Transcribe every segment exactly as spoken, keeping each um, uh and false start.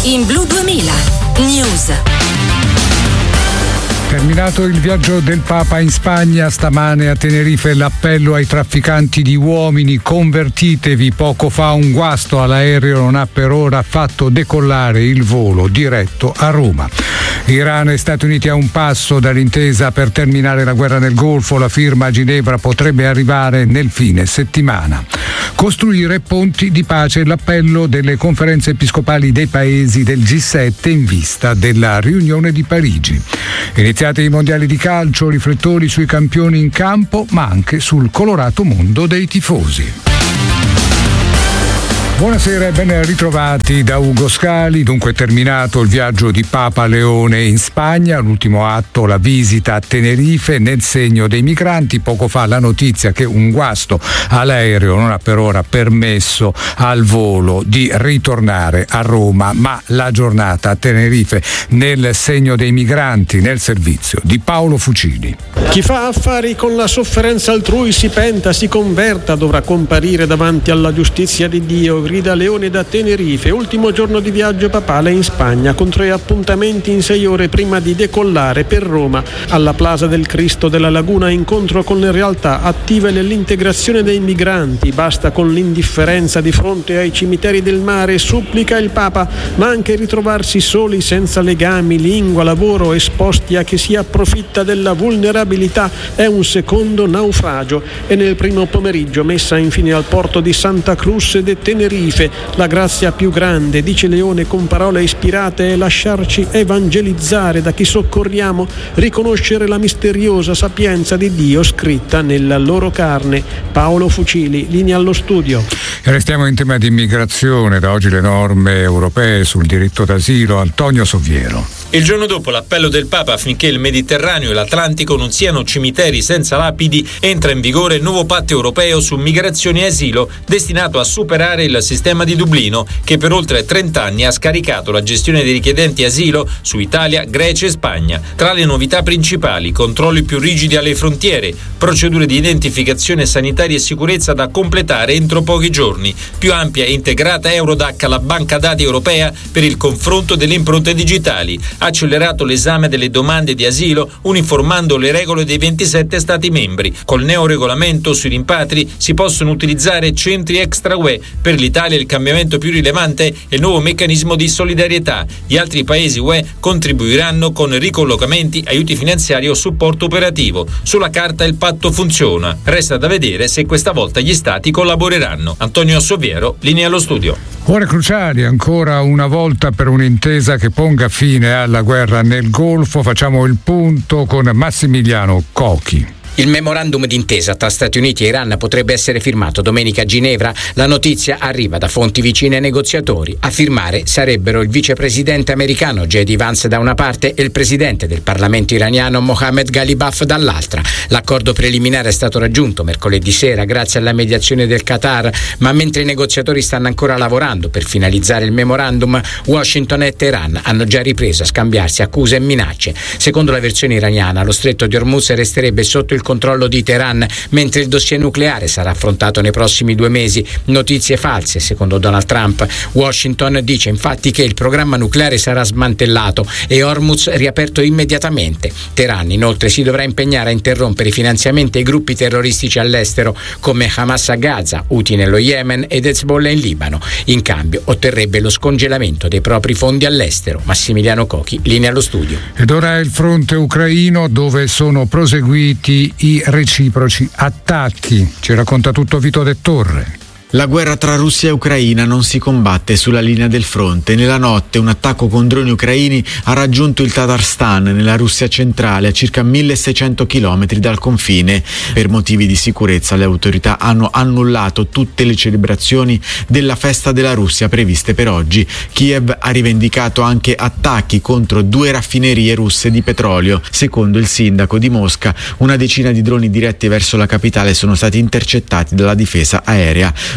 in Blu duemila News. Terminato il viaggio del Papa in Spagna, stamane a Tenerife l'appello ai trafficanti di uomini: convertitevi. Poco fa un guasto all'aereo non ha per ora fatto decollare il volo diretto a Roma. Iran e Stati Uniti a un passo dall'intesa per terminare la guerra nel Golfo, la firma a Ginevra potrebbe arrivare nel fine settimana. Costruire ponti di pace, l'appello delle conferenze episcopali dei paesi del G sette in vista della riunione di Parigi. Iniziati i mondiali di calcio, riflettori sui campioni in campo, ma anche sul colorato mondo dei tifosi. Buonasera e ben ritrovati da Ugo Scali. Dunque terminato il viaggio di Papa Leone in Spagna, l'ultimo atto la visita a Tenerife nel segno dei migranti. Poco fa la notizia che un guasto all'aereo non ha per ora permesso al volo di ritornare a Roma, ma la giornata a Tenerife nel segno dei migranti, nel servizio di Paolo Fucili. Chi fa affari con la sofferenza altrui si penta, si converta, dovrà comparire davanti alla giustizia di Dio, grida Leone da Tenerife. Ultimo giorno di viaggio papale in Spagna, con tre appuntamenti in sei ore prima di decollare per Roma. Alla Plaza del Cristo della Laguna, incontro con le realtà attive nell'integrazione dei migranti. Basta con l'indifferenza di fronte ai cimiteri del mare, supplica il Papa, ma anche ritrovarsi soli, senza legami, lingua, lavoro, esposti a chi si approfitta della vulnerabilità è un secondo naufragio. E nel primo pomeriggio messa infine al porto di Santa Cruz de Tenerife. La grazia più grande, dice Leone con parole ispirate, è lasciarci evangelizzare da chi soccorriamo, riconoscere la misteriosa sapienza di Dio scritta nella loro carne. Paolo Fucili, linea allo studio. E restiamo in tema di immigrazione, da oggi le norme europee sul diritto d'asilo. Antonio Soviero. Il giorno dopo l'appello del Papa affinché il Mediterraneo e l'Atlantico non siano cimiteri senza lapidi, entra in vigore il nuovo patto europeo su migrazione e asilo, destinato a superare il sistema di Dublino, che per oltre trenta anni ha scaricato la gestione dei richiedenti asilo su Italia, Grecia e Spagna. Tra le novità principali: controlli più rigidi alle frontiere, procedure di identificazione sanitaria e sicurezza da completare entro pochi giorni, più ampia e integrata Eurodac, la banca dati europea per il confronto delle impronte digitali, accelerato l'esame delle domande di asilo uniformando le regole dei ventisette Stati membri. Col neoregolamento sui rimpatri si possono utilizzare centri extra U E. Per l'Italia il cambiamento più rilevante è il nuovo meccanismo di solidarietà. Gli altri paesi U E contribuiranno con ricollocamenti, aiuti finanziari o supporto operativo. Sulla carta il patto funziona. Resta da vedere se questa volta gli Stati collaboreranno. Antonio Soviero, linea allo studio. Ore cruciali ancora una volta per un'intesa che ponga fine alla guerra nel Golfo. Facciamo il punto con Massimiliano Cochi. Il memorandum d'intesa tra Stati Uniti e Iran potrebbe essere firmato domenica a Ginevra. La notizia arriva da fonti vicine ai negoziatori. A firmare sarebbero il vicepresidente americano J D Vance da una parte e il presidente del Parlamento iraniano Mohammad Ghalibaf dall'altra. L'accordo preliminare è stato raggiunto mercoledì sera grazie alla mediazione del Qatar, ma mentre i negoziatori stanno ancora lavorando per finalizzare il memorandum, Washington e Teheran hanno già ripreso a scambiarsi accuse e minacce. Secondo la versione iraniana, lo stretto di Hormuz resterebbe sotto il controllo di Teheran, mentre il dossier nucleare sarà affrontato nei prossimi due mesi. Notizie false, secondo Donald Trump. Washington dice infatti che il programma nucleare sarà smantellato e Hormuz riaperto immediatamente. Teheran inoltre si dovrà impegnare a interrompere i finanziamenti ai gruppi terroristici all'estero come Hamas a Gaza, Houthi nello Yemen ed Hezbollah in Libano. In cambio otterrebbe lo scongelamento dei propri fondi all'estero. Massimiliano Cochi, linea allo studio. Ed ora è il fronte ucraino, dove sono proseguiti i reciproci attacchi. Ci racconta tutto Vito De Torre. La guerra tra Russia e Ucraina non si combatte sulla linea del fronte. Nella notte un attacco con droni ucraini ha raggiunto il Tatarstan, nella Russia centrale, a circa milleseicento chilometri dal confine. Per motivi di sicurezza le autorità hanno annullato tutte le celebrazioni della festa della Russia previste per oggi. Kiev ha rivendicato anche attacchi contro due raffinerie russe di petrolio. Secondo il sindaco di Mosca, una decina di droni diretti verso la capitale sono stati intercettati dalla difesa aerea.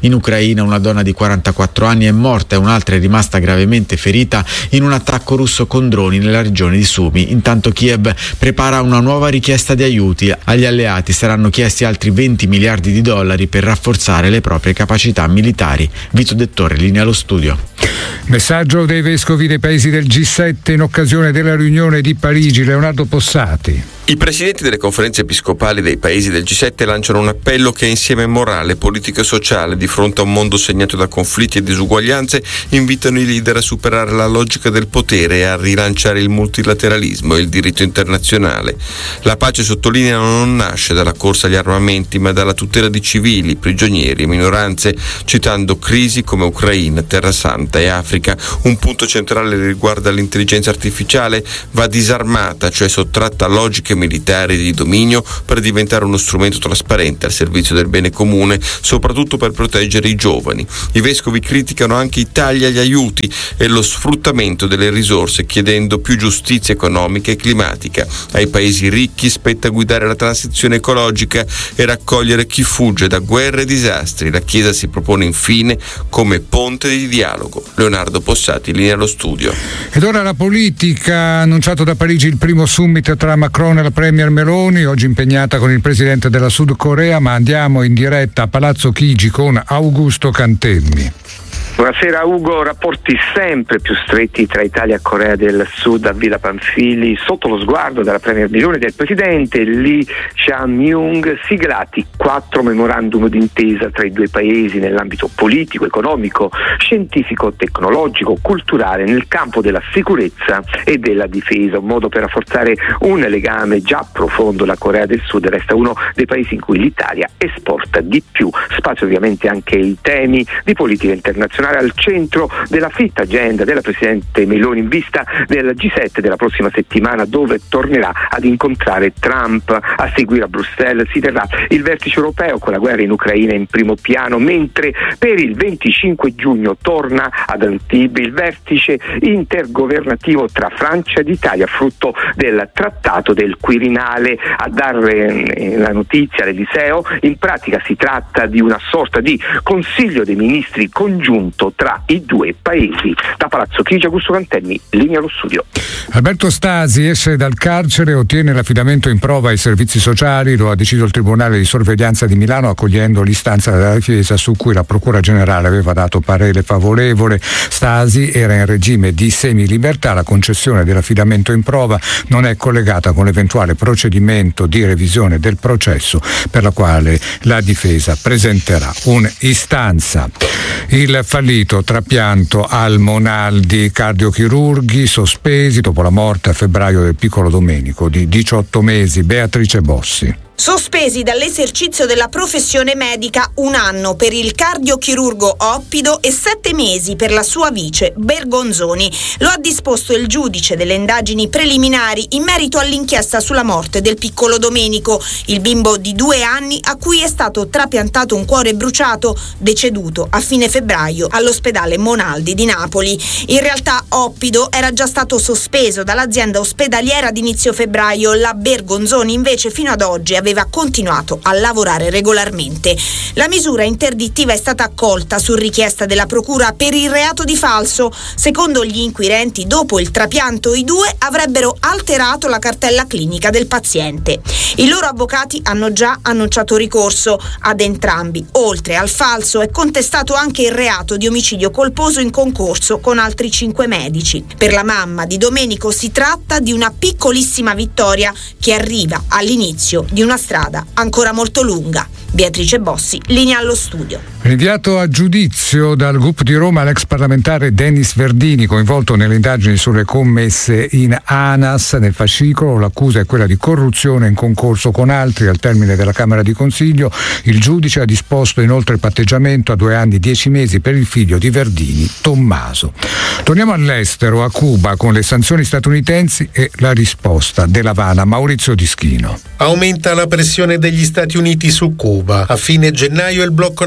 In Ucraina una donna di quarantaquattro anni è morta e un'altra è rimasta gravemente ferita in un attacco russo con droni nella regione di Sumy. Intanto Kiev prepara una nuova richiesta di aiuti. Agli alleati saranno chiesti altri venti miliardi di dollari per rafforzare le proprie capacità militari. Vito Dettore, linea allo studio. Messaggio dei vescovi dei paesi del G sette in occasione della riunione di Parigi. Leonardo Possati. I presidenti delle conferenze episcopali dei paesi del G sette lanciano un appello che insieme morale, politico e sociale di fronte a un mondo segnato da conflitti e disuguaglianze invitano i leader a superare la logica del potere e a rilanciare il multilateralismo e il diritto internazionale. La pace, sottolineano, non nasce dalla corsa agli armamenti ma dalla tutela di civili, prigionieri e minoranze, citando crisi come Ucraina, Terra Santa e Africa. Un punto centrale riguarda l'intelligenza artificiale, va disarmata, cioè sottratta a logiche militari di dominio per diventare uno strumento trasparente al servizio del bene comune, soprattutto per proteggere i giovani. I vescovi criticano anche i tagli agli aiuti e lo sfruttamento delle risorse, chiedendo più giustizia economica e climatica. Ai paesi ricchi spetta guidare la transizione ecologica e raccogliere chi fugge da guerre e disastri. La Chiesa si propone infine come ponte di dialogo. Leonardo Possati, linea allo studio. Ed ora la politica. Annunciato da Parigi il primo summit tra Macron e la premier Meloni, oggi impegnata con il presidente della Sud Corea, ma andiamo in diretta a Palazzo Chigi con Augusto Cantemmi. Buonasera Ugo, rapporti sempre più stretti tra Italia e Corea del Sud a Villa Pamphili sotto lo sguardo della premier Meloni e del presidente Lee Jae-myung, siglati quattro memorandum d'intesa tra i due paesi nell'ambito politico, economico, scientifico, tecnologico, culturale, nel campo della sicurezza e della difesa, un modo per rafforzare un legame già profondo. La Corea del Sud resta uno dei paesi in cui l'Italia esporta di più. Spazio ovviamente anche i temi di politica internazionale al centro della fitta agenda della presidente Meloni in vista del G sette della prossima settimana, dove tornerà ad incontrare Trump. A seguire a Bruxelles si terrà il vertice europeo con la guerra in Ucraina in primo piano, mentre per il venticinque giugno torna ad Antibes il vertice intergovernativo tra Francia ed Italia, frutto del trattato del Quirinale. A dare la notizia all'Eliseo, in pratica si tratta di una sorta di consiglio dei ministri congiunto tra i due paesi. Da Palazzo Chigi, Augusto Cantemmi, linea allo studio. Alberto Stasi esce dal carcere e ottiene l'affidamento in prova ai servizi sociali. Lo ha deciso il Tribunale di Sorveglianza di Milano, accogliendo l'istanza della difesa su cui la Procura Generale aveva dato parere favorevole. Stasi era in regime di semilibertà. La concessione dell'affidamento in prova non è collegata con l'eventuale procedimento di revisione del processo per la quale la difesa presenterà un'istanza. Il fallito trapianto al Monaldi, cardiochirurghi sospesi dopo la morte a febbraio del piccolo Domenico di diciotto mesi. Beatrice Bossi. Sospesi dall'esercizio della professione medica un anno per il cardiochirurgo Oppido e sette mesi per la sua vice Bergonzoni. Lo ha disposto il giudice delle indagini preliminari in merito all'inchiesta sulla morte del piccolo Domenico, il bimbo di due anni a cui è stato trapiantato un cuore bruciato, deceduto a fine febbraio all'ospedale Monaldi di Napoli. In realtà Oppido era già stato sospeso dall'azienda ospedaliera ad inizio febbraio. La Bergonzoni invece fino ad oggi aveva continuato a lavorare regolarmente. La misura interdittiva è stata accolta su richiesta della procura per il reato di falso. Secondo gli inquirenti, dopo il trapianto i due avrebbero alterato la cartella clinica del paziente. I loro avvocati hanno già annunciato ricorso. Ad entrambi, oltre al falso, è contestato anche il reato di omicidio colposo in concorso con altri cinque medici. Per la mamma di Domenico si tratta di una piccolissima vittoria che arriva all'inizio di una strada ancora molto lunga. Beatrice Bossi, linea allo studio. Rinviato a giudizio dal G U P di Roma l'ex parlamentare Denis Verdini, coinvolto nelle indagini sulle commesse in ANAS. Nel fascicolo l'accusa è quella di corruzione in concorso con altri. Al termine della Camera di Consiglio il giudice ha disposto inoltre il patteggiamento a due anni dieci mesi per il figlio di Verdini, Tommaso. Torniamo all'estero, a Cuba, con le sanzioni statunitensi e la risposta dell'Havana. Maurizio Dischino. Aumenta la pressione degli Stati Uniti su Cuba. A fine gennaio il blocco navale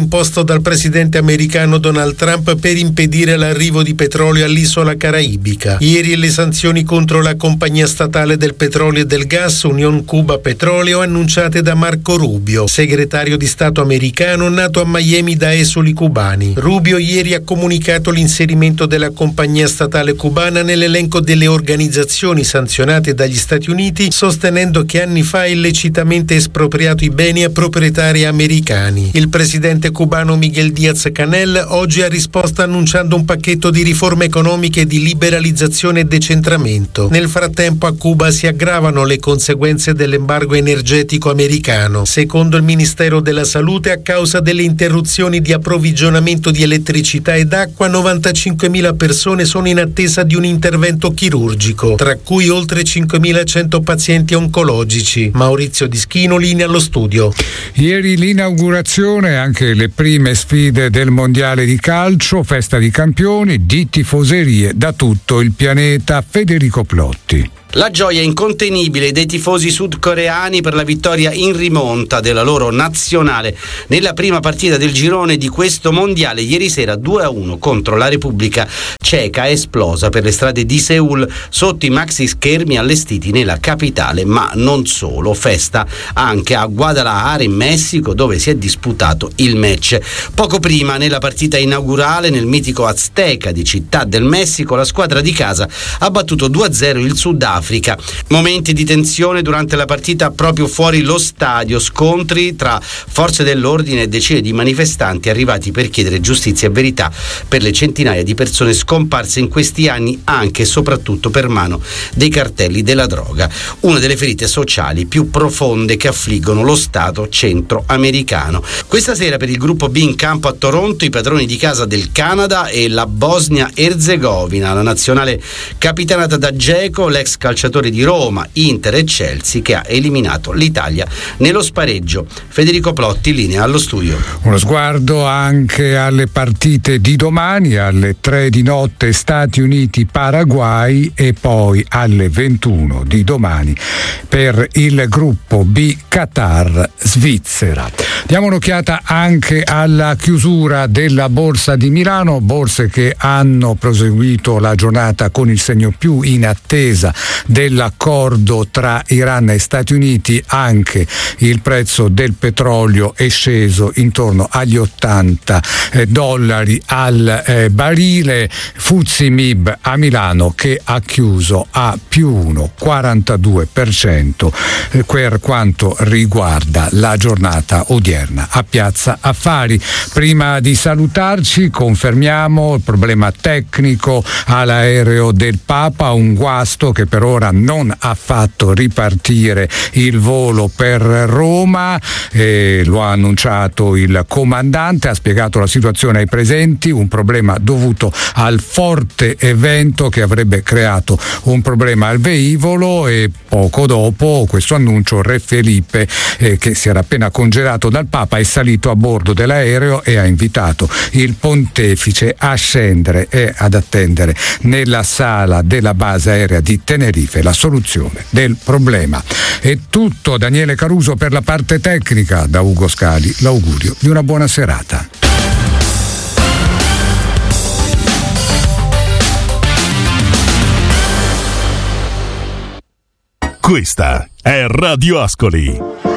imposto dal presidente americano Donald Trump per impedire l'arrivo di petrolio all'isola caraibica. Ieri le sanzioni contro la compagnia statale del petrolio e del gas Union Cuba Petroleo annunciate da Marco Rubio, segretario di Stato americano nato a Miami da esuli cubani. Rubio ieri ha comunicato l'inserimento della compagnia statale cubana nell'elenco delle organizzazioni sanzionate dagli Stati Uniti, sostenendo che anni fa ha illecitamente espropriato i beni a proprietari americani. Il presidente cubano Miguel Díaz-Canel oggi ha risposto annunciando un pacchetto di riforme economiche, di liberalizzazione e decentramento. Nel frattempo a Cuba si aggravano le conseguenze dell'embargo energetico americano. Secondo il Ministero della Salute, a causa delle interruzioni di approvvigionamento di elettricità ed acqua, novantacinquemila persone sono in attesa di un intervento chirurgico, tra cui oltre cinquemilacento pazienti oncologici. Maurizio Dischino, linea allo studio. Ieri l'inaugurazione, anche le prime sfide del mondiale di calcio, festa di campioni, di tifoserie da tutto il pianeta. Federico Plotti. La gioia incontenibile dei tifosi sudcoreani per la vittoria in rimonta della loro nazionale nella prima partita del girone di questo mondiale ieri sera due a uno contro la Repubblica Ceca è esplosa per le strade di Seul sotto i maxi schermi allestiti nella capitale, ma non solo, festa anche a Guadalajara in Messico, dove si è disputato il match. Poco prima, nella partita inaugurale nel mitico Azteca di Città del Messico, la squadra di casa ha battuto due a zero il Sudafrica. Africa. Momenti di tensione durante la partita proprio fuori lo stadio, scontri tra forze dell'ordine e decine di manifestanti arrivati per chiedere giustizia e verità per le centinaia di persone scomparse in questi anni, anche e soprattutto per mano dei cartelli della droga, una delle ferite sociali più profonde che affliggono lo Stato centroamericano. Questa sera per il gruppo B in campo a Toronto i padroni di casa del Canada e la Bosnia-Erzegovina, la nazionale capitanata da Dzeko, l'ex calciatore di Roma, Inter e Chelsea, che ha eliminato l'Italia nello spareggio. Federico Plotti, linea allo studio. Uno sguardo anche alle partite di domani, alle tre di notte Stati Uniti-Paraguay e poi alle ventuno di domani per il gruppo B Qatar-Svizzera. Diamo un'occhiata anche alla chiusura della Borsa di Milano, borse che hanno proseguito la giornata con il segno più in attesa dell'accordo tra Iran e Stati Uniti. Anche il prezzo del petrolio è sceso intorno agli ottanta dollari al eh, barile. Fuzzi Mib a Milano che ha chiuso a più uno virgola quarantadue per cento eh, per quanto riguarda la giornata odierna a Piazza Affari. Prima di salutarci confermiamo il problema tecnico all'aereo del Papa, un guasto che per ora non ha fatto ripartire il volo per Roma, eh, lo ha annunciato il comandante, ha spiegato la situazione ai presenti, un problema dovuto al forte vento che avrebbe creato un problema al velivolo, e poco dopo questo annuncio Re Felipe, eh, che si era appena congelato dal Papa, è salito a bordo dell'aereo e ha invitato il pontefice a scendere e ad attendere nella sala della base aerea di Tenerife la soluzione del problema. È tutto. Daniele Caruso per la parte tecnica, da Ugo Scali l'augurio di una buona serata. Questa è Radio Ascoli.